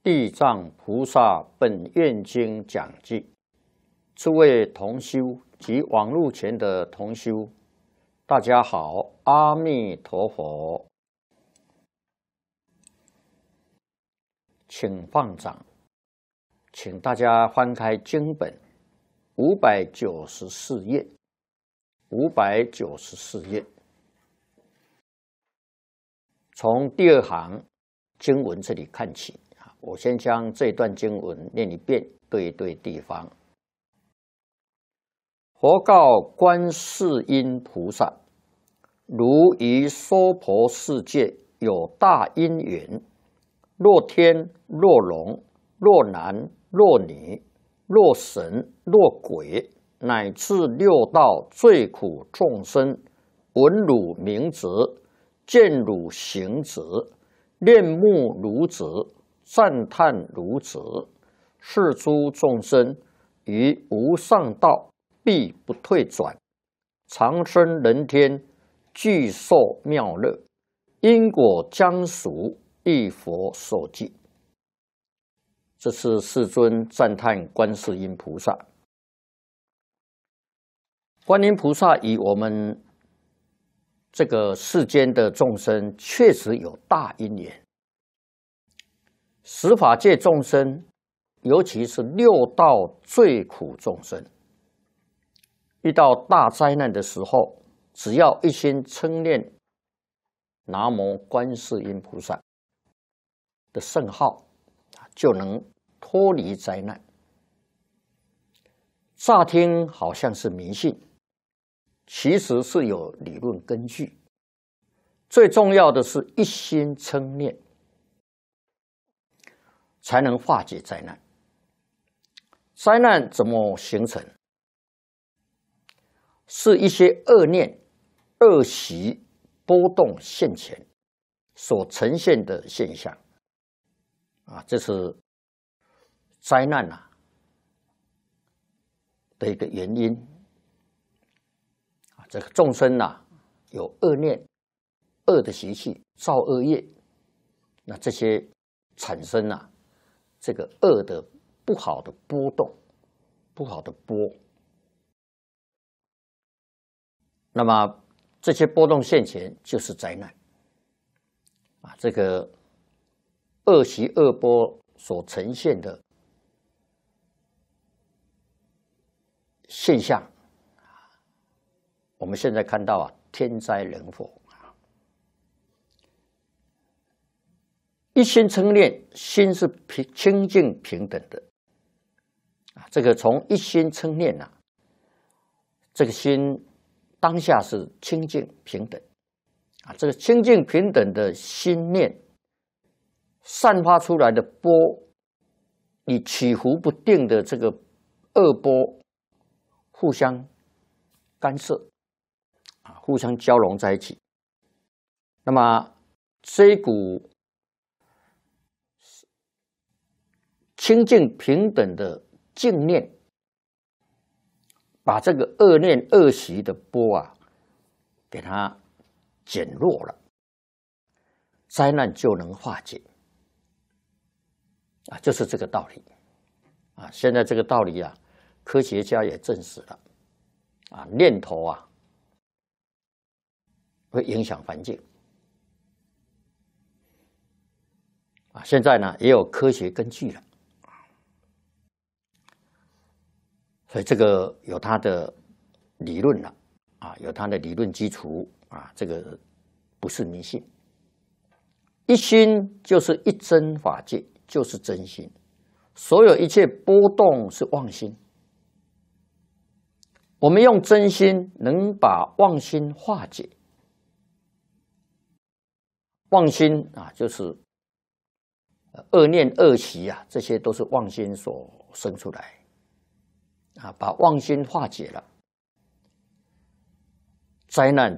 地藏菩萨本愿经讲记，诸位同修及网络前的同修，大家好，阿弥陀佛，请放掌，请大家翻开经本594页，594页，从第二行经文这里看起。我先将这段经文念一遍，对一对地方。佛告观世音菩萨：如于娑婆世界有大因缘，若天若龙若男若女若神若鬼，乃至六道最苦众生，闻汝名字，见汝形质，恋慕汝子，赞叹如子，是诸众生于无上道必不退转，长生人天，具受妙乐，因果将属一佛所记。这是世尊赞叹观世音菩萨。观音菩萨与我们这个世间的众生确实有大因缘。十法界众生，尤其是六道最苦众生，遇到大灾难的时候，只要一心称念南无观世音菩萨的圣号，就能脱离灾难。乍听好像是迷信，其实是有理论根据。最重要的是一心称念，才能化解灾难。灾难怎么形成？是一些恶念、恶习波动现前所呈现的现象。这是灾难的一个原因。这个众生有恶念、恶的习气，造恶业，那这些产生这个恶的不好的波动，不好的波，那么这些波动现前就是灾难。这个恶习恶波所呈现的现象，我们现在看到天灾人祸。一心称念，心是清净平等的。这个从一心称念这个心当下是清净平等。这个清净平等的心念散发出来的波，与起伏不定的这个恶波互相干涉，互相交融在一起。那么这一股清净平等的净念，把这个恶念恶习的波给它减弱了，灾难就能化解。就是这个道理。现在这个道理科学家也证实了。念头会影响环境。现在也有科学根据了。所以这个有它的理论了，有它的理论基础这个不是迷信。一心就是一真法界，就是真心，所有一切波动是妄心。我们用真心能把妄心化解。妄心就是恶念恶习这些都是妄心所生出来。把妄心化解了，灾难